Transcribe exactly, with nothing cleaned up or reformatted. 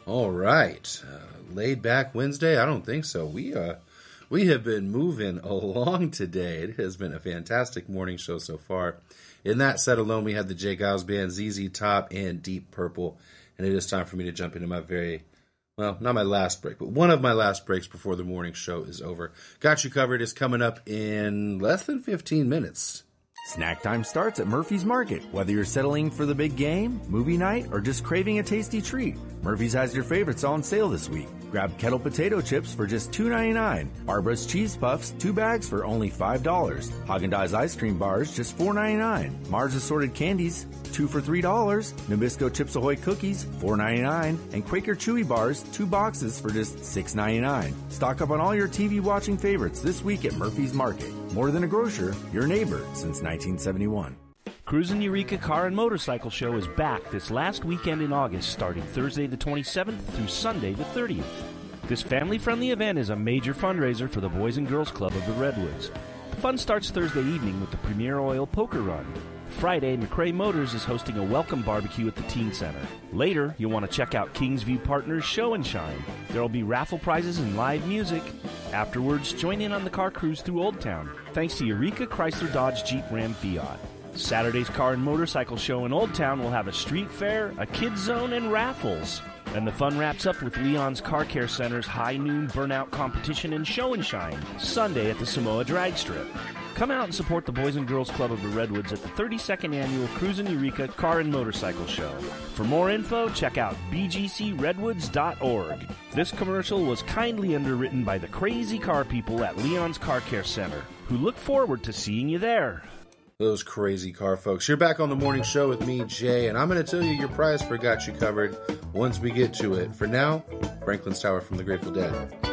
All right. Uh, laid back Wednesday? I don't think so. We uh, we have been moving along today. It has been a fantastic morning show so far. In that set alone, we had the J. Giles Band, Z Z Top, and Deep Purple. And it is time for me to jump into my very, well, not my last break, but one of my last breaks before the morning show is over. Got You Covered is coming up in less than fifteen minutes. Snack time starts at Murphy's Market. Whether you're settling for the big game, movie night, or just craving a tasty treat, Murphy's has your favorites on sale this week. Grab Kettle potato chips for just two ninety-nine. Barbara's cheese puffs, two bags for only five dollars. Haagen-Dazs ice cream bars, just four ninety-nine. Mars assorted candies, two for three dollars. Nabisco Chips Ahoy cookies, four ninety-nine. And Quaker Chewy bars, two boxes for just six ninety-nine. Stock up on all your T V watching favorites this week at Murphy's Market. More than a grocer, your neighbor since nineteen seventy-one. Cruisin' Eureka Car and Motorcycle Show is back this last weekend in August, starting Thursday the twenty-seventh through Sunday the thirtieth. This family-friendly event is a major fundraiser for the Boys and Girls Club of the Redwoods. The fun starts Thursday evening with the Premier Oil Poker Run. Friday, McRae Motors is hosting a welcome barbecue at the Teen Center. Later, you'll want to check out Kingsview Partners Show and Shine. There will be raffle prizes and live music. Afterwards, join in on the car cruise through Old Town, thanks to Eureka Chrysler Dodge Jeep Ram Fiat. Saturday's Car and Motorcycle Show in Old Town will have a street fair, a kids zone, and raffles. And the fun wraps up with Leon's Car Care Center's High Noon Burnout Competition and Show and Shine, Sunday at the Samoa Drag Strip. Come out and support the Boys and Girls Club of the Redwoods at the thirty-second Annual Cruisin' Eureka Car and Motorcycle Show. For more info, check out b g c redwoods dot org. This commercial was kindly underwritten by the crazy car people at Leon's Car Care Center, who look forward to seeing you there. Those crazy car folks. You're back on the morning show with me, Jay, and I'm going to tell you your prize for Got You Covered once we get to it. For now, Franklin's Tower from the Grateful Dead.